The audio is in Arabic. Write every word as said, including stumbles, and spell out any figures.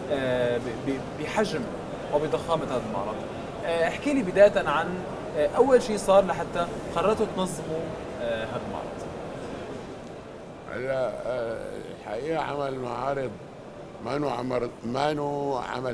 بحجم وبضخامة هذا المعرض. احكي لي بداية عن أول شيء صار لحتى قررتوا تنظموا هذا المعرض. هلا الحقيقة عمل معارض ما نوع عمل ما نوع عمل